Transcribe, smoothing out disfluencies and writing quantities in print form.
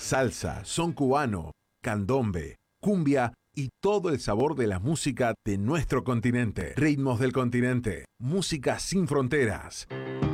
salsa, son cubano, candombe, cumbia y todo el sabor de la música de nuestro continente. Ritmos del continente, música sin fronteras.